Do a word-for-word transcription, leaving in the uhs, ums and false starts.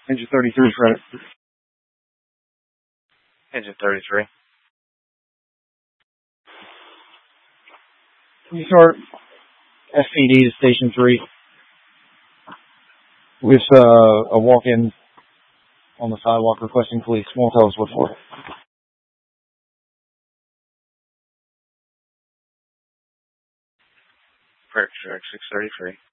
Engine thirty-three credit. Engine thirty-three. Can you start S P D to Station three? With uh, a walk-in on the sidewalk requesting police. Won't tell us what for. Correct, six thirty-three.